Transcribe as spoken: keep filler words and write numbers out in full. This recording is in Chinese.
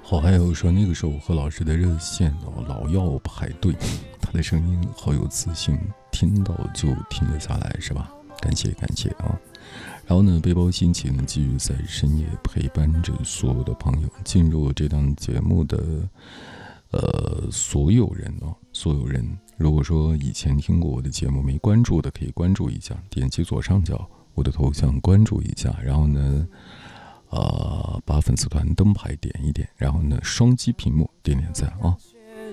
好，还有说那个时候我和老师的热线哦，老要排队，他的声音好有磁性，听到就停了下来，是吧？感谢感谢啊！然后呢，背包心情呢，继续在深夜陪伴着所有的朋友，进入这档节目的呃所有人哦，所有人，如果说以前听过我的节目没关注的，可以关注一下，点击左上角我的头像关注一下，然后呢。呃，把粉丝团灯牌点一点，然后呢，双击屏幕点点赞啊！